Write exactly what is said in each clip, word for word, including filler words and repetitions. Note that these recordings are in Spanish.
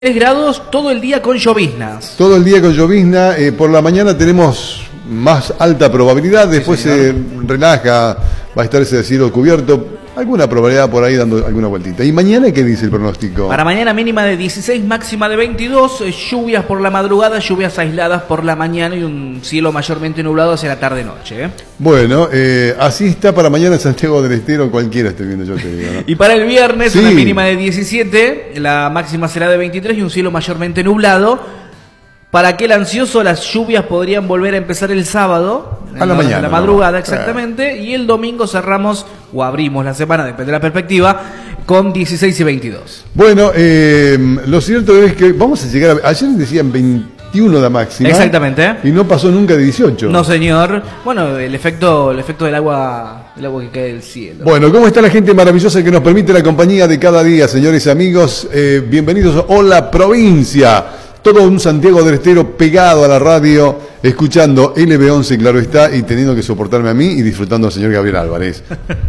tres grados todo el día con lloviznas. Todo el día con llovizna. Eh, por la mañana tenemos más alta probabilidad. Después sí, se relaja. Va a estar ese cielo cubierto. Alguna probabilidad por ahí dando alguna vueltita. ¿Y mañana qué dice el pronóstico? Para mañana mínima de dieciséis, máxima de veintidós. Lluvias por la madrugada, lluvias aisladas por la mañana y un cielo mayormente nublado hacia la tarde-noche. ¿eh? Bueno, eh, así está para mañana Santiago del Estero. Cualquiera estoy viendo, yo te digo, ¿no? Y para el viernes, sí. Una mínima de diecisiete, la máxima será de veintitrés y un cielo mayormente nublado. Para aquel ansioso, las lluvias podrían volver a empezar el sábado, a la mañana, a la madrugada, no. exactamente, y el domingo cerramos o abrimos la semana, depende de la perspectiva, con dieciséis y veintidós. Bueno, eh, lo cierto es que vamos a llegar a... Ayer decían veintiuno la máxima. Exactamente. Y no pasó nunca de dieciocho. No, señor. Bueno, el efecto, el efecto del agua, el agua que cae del cielo. Bueno, ¿cómo está la gente maravillosa que nos permite la compañía de cada día, señores y amigos? Eh, bienvenidos a Hola Provincia. Todo un Santiago del Estero pegado a la radio, escuchando L B once, claro está, y teniendo que soportarme a mí y disfrutando al señor Gabriel Álvarez.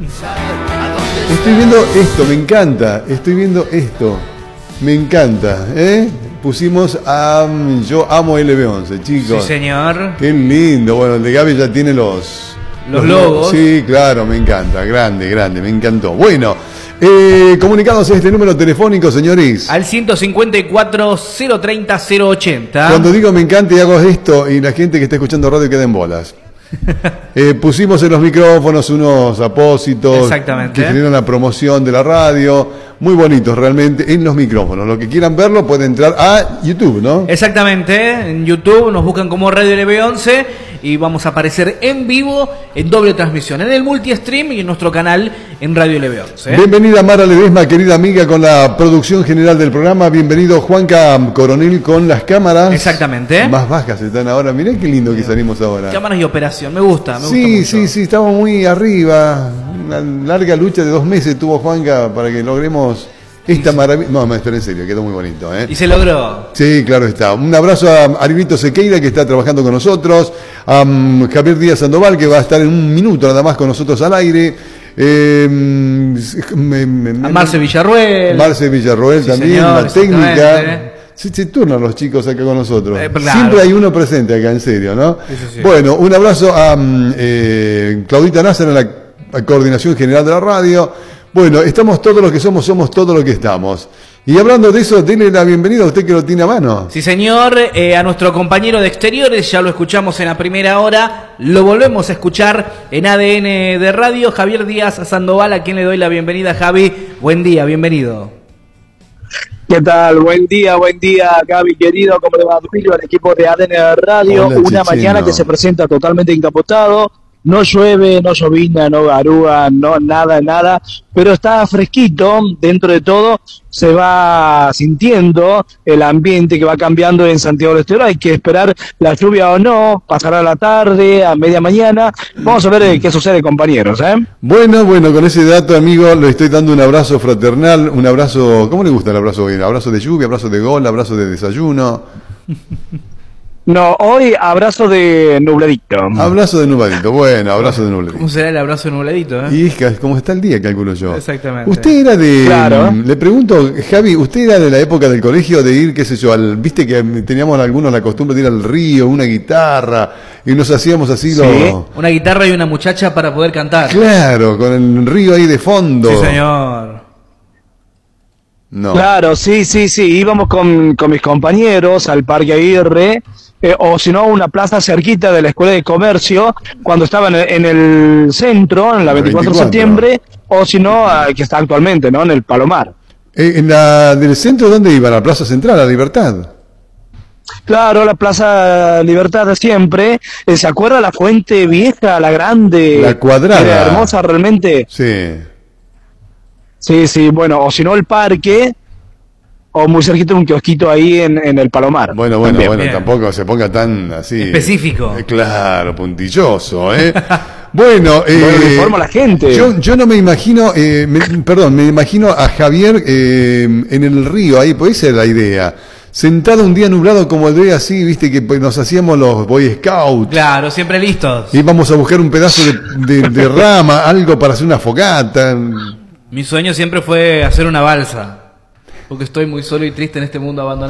Estoy viendo esto, me encanta. Estoy viendo esto, me encanta. ¿eh? Pusimos a... Um, yo amo L B once, chicos. Sí, señor. Qué lindo. Bueno, el de Gaby ya tiene los... Los, los logos. Sí, claro, me encanta. Grande, grande, me encantó. Bueno... Eh, comunicados a este número telefónico, señores. Al ciento cincuenta y cuatro, cero treinta, cero ochenta. Cuando digo me encanta y hago esto, y la gente que está escuchando radio queda en bolas. eh, pusimos en los micrófonos unos apósitos que generan la promoción de la radio. Muy bonitos realmente en los micrófonos. Los que quieran verlo pueden entrar a YouTube, ¿no? Exactamente, en YouTube nos buscan como Radio L B once y vamos a aparecer en vivo en doble transmisión, en el multi-stream y en nuestro canal en Radio L B once. ¿eh? Bienvenida Mara Ledesma, querida amiga, con la producción general del programa. Bienvenido Juanca Coronel con las cámaras. Exactamente. Más bajas están ahora. Mirá qué lindo que salimos ahora. Cámaras y operación, me gusta, me sí, gusta mucho. Sí, sí, estamos muy arriba. Una larga lucha de dos meses tuvo Juanca para que logremos esta maravilla. No, me espera en serio, quedó muy bonito. ¿eh? Y se logró. Sí, claro está. Un abrazo a Arivito Sequeira, que está trabajando con nosotros. A um, Javier Díaz Sandoval, que va a estar en un minuto nada más con nosotros al aire. Eh, me, me, a Marce Villarruel. Marce Villarruel sí, también, señor, la técnica. Se, se turnan los chicos acá con nosotros. Eh, claro. Siempre hay uno presente acá, en serio, ¿no? Sí, sí, sí. Bueno, un abrazo a eh, Claudita Nasser en la, la coordinación general de la radio. Bueno, estamos todos los que somos, somos todos los que estamos. Y hablando de eso, denle la bienvenida a usted que lo tiene a mano. Sí, señor, eh, a nuestro compañero de exteriores, ya lo escuchamos en la primera hora, lo volvemos a escuchar en A D N de Radio, Javier Díaz Sandoval, a quien le doy la bienvenida. Javi, buen día, bienvenido. ¿Qué tal? Buen día, buen día, Gaby, querido, ¿cómo le va, Duilio, al equipo de A D N de Radio? Hola, una chichino. Mañana que se presenta totalmente encapotado. No llueve, no llovizna, no garúa, no nada, nada, pero está fresquito, dentro de todo se va sintiendo el ambiente que va cambiando en Santiago del Estero. Hay que esperar la lluvia o no, pasará a la tarde, a media mañana. Vamos a ver qué sucede, compañeros, ¿eh? Bueno, bueno, con ese dato, amigo, le estoy dando un abrazo fraternal, un abrazo, ¿cómo le gusta el abrazo hoy? Abrazo de lluvia, abrazo de gol, abrazo de desayuno. No, hoy abrazo de nubladito. Abrazo de nubladito, bueno, abrazo de nubladito. ¿Cómo será el abrazo de nubladito? Eh? Y es como está el día, calculo yo. Exactamente. Usted era de... Claro. Le pregunto, Javi, ¿usted era de la época del colegio de ir, qué sé yo, al, viste que teníamos algunos la costumbre de ir al río, una guitarra, y nos hacíamos así, ¿sí? Lo... Una guitarra y una muchacha para poder cantar. Claro, con el río ahí de fondo. Sí, señor. No. Claro, sí, sí, sí, íbamos con, con mis compañeros al Parque Aguirre, eh, o si no, a una plaza cerquita de la Escuela de Comercio, cuando estaba en el, en el centro, en la veinticuatro de septiembre, o si no, uh, que está actualmente, ¿no? En el Palomar. Eh, ¿En la del centro dónde iba? ¿La Plaza Central, la Libertad? Claro, la Plaza Libertad de siempre. Eh, ¿Se acuerda la fuente vieja, la grande? La cuadrada. Era hermosa realmente. Sí. Sí, sí, bueno, o si no el parque, o muy cerquita un kiosquito ahí en, en el Palomar. Bueno, bueno, también, bueno, bien. Tampoco se ponga tan así... Específico. Eh, claro, puntilloso, ¿eh? Bueno, eh, bueno, le informo a la gente. Yo, yo no me imagino, eh, me, perdón, me imagino a Javier eh, en el río, ahí, pues esa es la idea. Sentado un día nublado como el de hoy, así, viste, que nos hacíamos los Boy Scouts. Claro, siempre listos. Íbamos a buscar un pedazo de, de, de rama, algo para hacer una fogata. Mi sueño siempre fue hacer una balsa. porque estoy muy solo y triste en este mundo abandonado.